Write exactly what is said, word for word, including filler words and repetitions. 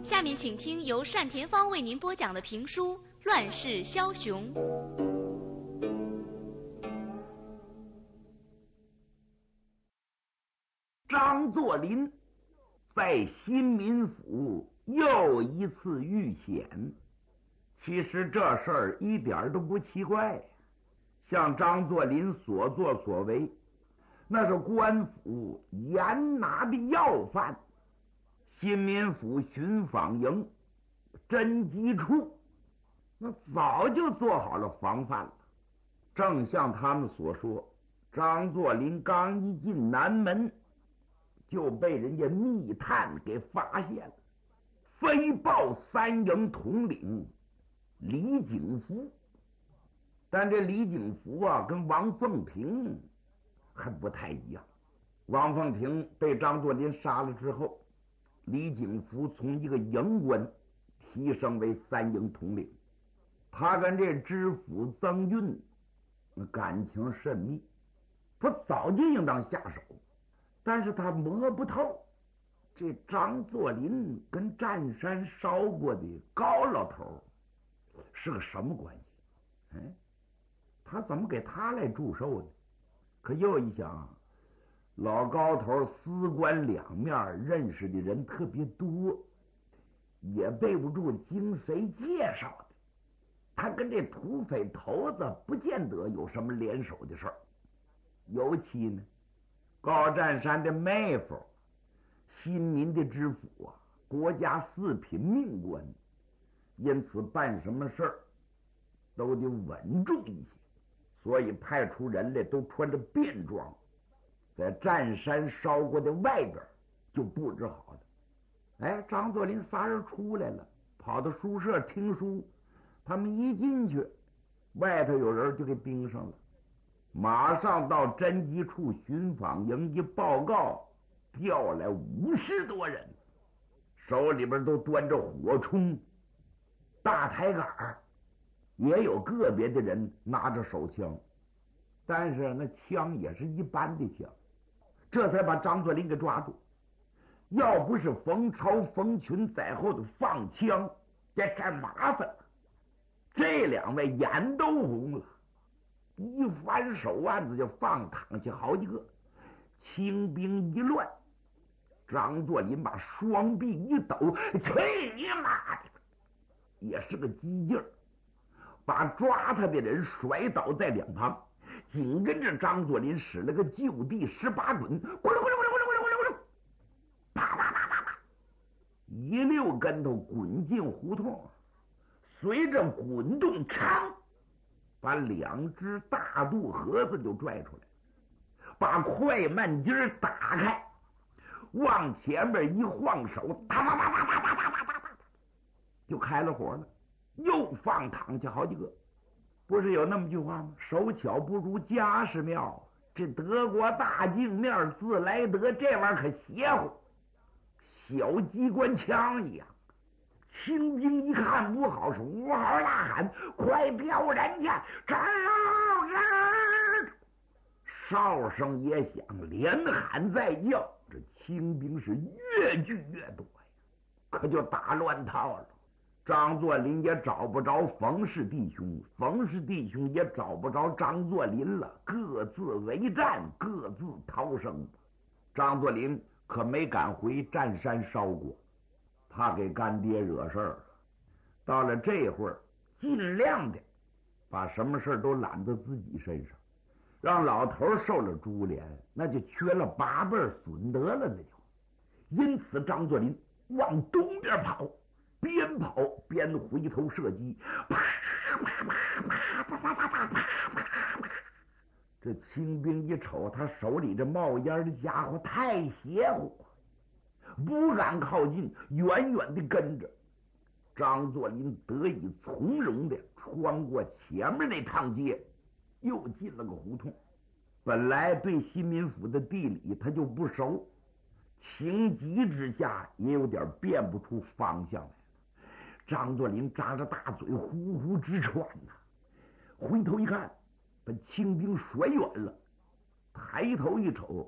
下面请听由单田芳为您播讲的评书《乱世枭雄》。 张作霖在新民府又一次遇险，其实这事儿一点都不奇怪。像张作霖所作所为，那是官府严拿的要犯。新民府巡访营侦缉处那早就做好了防范了。正像他们所说，张作霖刚一进南门就被人家密探给发现了，飞报三营统领李景福。但这李景福啊，跟王凤亭还不太一样。王凤亭被张作霖杀了之后，李景福从一个营官提升为三营统领。他跟这知府曾运感情甚密，他早就应当下手，但是他摸不透这张作霖跟占山烧过的高老头是个什么关系。嗯，他怎么给他来祝寿呢？可又一想，老高头司官两面，认识的人特别多，也背不住经谁介绍的。他跟这土匪头子不见得有什么联手的事儿。尤其呢，高占山的妹夫，新民的知府啊，国家四品命官，因此办什么事儿都得稳重一些，所以派出人来都穿着便装，在占山烧过的外边就布置好了。哎，张作霖仨人出来了，跑到书社听书，他们一进去，外头有人就给盯上了，马上到侦缉处巡访营一报告，调来五十多人，手里边都端着火铳、大抬杆，也有个别的人拿着手枪，但是那枪也是一般的枪，这才把张作霖给抓住。要不是冯超、冯群在后头放枪，这干麻烦了。这两位眼都红了，一翻手腕子就放躺下好几个。清兵一乱，张作霖把双臂一抖，去你妈的！也是个激劲儿，把抓他的人甩倒在两旁。紧跟着张作霖使了个就地十八滚，咕噜咕噜咕噜咕噜咕噜咕噜，啪啪啪啪啪，一溜跟头滚进胡同。随着滚动，长把两只大肚盒子就拽出来，把快慢机打开，往前面一晃手，哒哒哒哒哒哒哒哒哒，就开了火了，又放躺下好几个。不是有那么句话吗？手巧不如家事妙。这德国大镜面自来德，这玩意儿可邪乎，小机关枪一样。清兵一看不好，是呜嚎大喊：“快调人去！这儿这儿！”哨声也响，连喊再叫，这清兵是越聚越多呀，可就打乱套了。张作霖也找不着冯氏弟兄，冯氏弟兄也找不着张作霖了，各自为战，各自逃生。张作霖可没敢回占山烧过，怕给干爹惹事儿。到了这会儿，尽量的把什么事都揽到自己身上，让老头受了株连，那就缺了八辈损德了，那就。因此张作霖往东边跑，边跑边回头射击，啪啪啪啪啪啪啪啪啪啪。这清兵一瞅，他手里这冒烟的家伙太邪乎，不敢靠近，远远的跟着。张作霖得以从容的穿过前面那趟街，又进了个胡同。本来对新民府的地理他就不熟，情急之下也有点辨不出方向来了。张作霖张着大嘴呼呼直喘呐、啊，回头一看，把清兵甩远了，抬头一瞅，